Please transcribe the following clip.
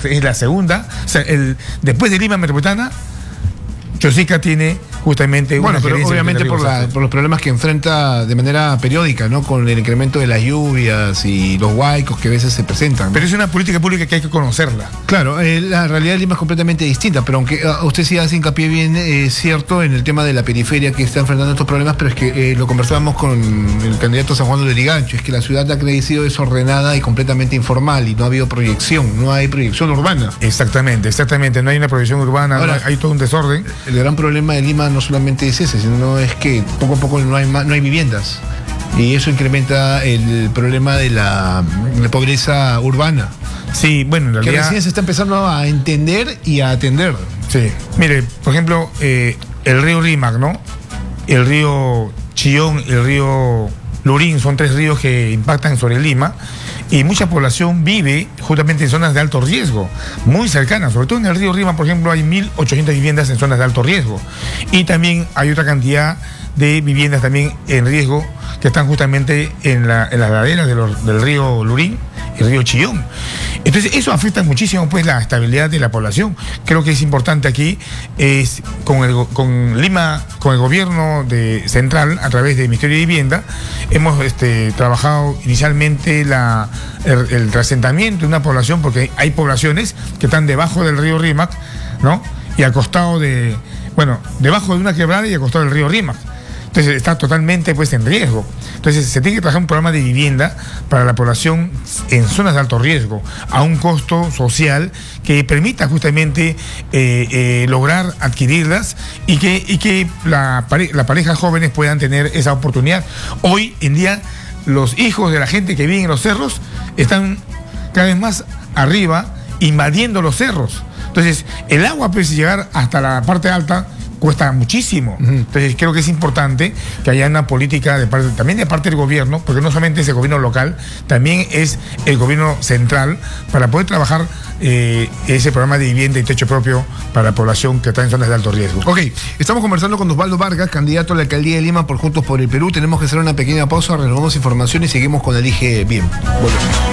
es la segunda, o sea, después de Lima Metropolitana, Chosica tiene justamente bueno, una pero gerencia obviamente por los problemas que enfrenta de manera periódica, ¿no? Con el incremento de las lluvias y los huaicos que a veces se presentan, ¿no? Pero es una política pública que hay que conocerla. Claro, la realidad de Lima es completamente distinta, pero aunque usted sí hace hincapié bien, cierto, en el tema de la periferia que está enfrentando estos problemas, pero es que lo conversábamos con el candidato San Juan de Lurigancho, es que la ciudad ha crecido desordenada y completamente informal y no ha habido proyección, no hay proyección urbana. Exactamente, no hay una proyección urbana. Ahora, hay todo un desorden. El gran problema de Lima no solamente es ese, sino es que poco a poco no hay viviendas. Y eso incrementa el problema de la pobreza urbana. Sí, bueno, en realidad... Que recién se está empezando a entender y a atender. Sí, mire, por ejemplo, el río Rímac, ¿no? El río Chillón, el río Lurín, son 3 ríos que impactan sobre Lima. Y mucha población vive justamente en zonas de alto riesgo, muy cercanas, sobre todo en el río Rímac, por ejemplo, hay 1.800 viviendas en zonas de alto riesgo. Y también hay otra cantidad de viviendas también en riesgo que están justamente en las laderas del río Lurín y el río Chillón. Entonces eso afecta muchísimo pues la estabilidad de la población. Creo que es importante aquí con Lima, con el gobierno central a través del Ministerio de Vivienda, hemos trabajado inicialmente el reasentamiento de una población, porque hay poblaciones que están debajo del río Rímac, ¿no? Y al costado debajo de una quebrada y al costado del río Rímac. Entonces está totalmente pues en riesgo. Entonces se tiene que trabajar un programa de vivienda para la población en zonas de alto riesgo, a un costo social que permita justamente lograr adquirirlas y que la pareja jóvenes puedan tener esa oportunidad. Hoy en día los hijos de la gente que vive en los cerros están cada vez más arriba invadiendo los cerros. Entonces el agua puede llegar hasta la parte alta, cuesta muchísimo. Entonces creo que es importante que haya una política también de parte del gobierno, porque no solamente es el gobierno local, también es el gobierno central, para poder trabajar ese programa de vivienda y techo propio para la población que está en zonas de alto riesgo. Ok, estamos conversando con Osvaldo Vargas, candidato a la alcaldía de Lima por Juntos por el Perú. Tenemos que hacer una pequeña pausa, renovamos información y seguimos con Elige Bien. Volvemos.